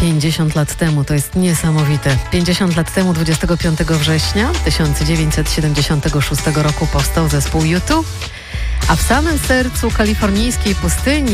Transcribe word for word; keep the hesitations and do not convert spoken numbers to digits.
pięćdziesiąt lat temu, to jest niesamowite. pięćdziesiąt lat temu, dwudziestego piątego września tysiąc dziewięćset siedemdziesiątego szóstego roku powstał zespół U dwa, a w samym sercu kalifornijskiej pustyni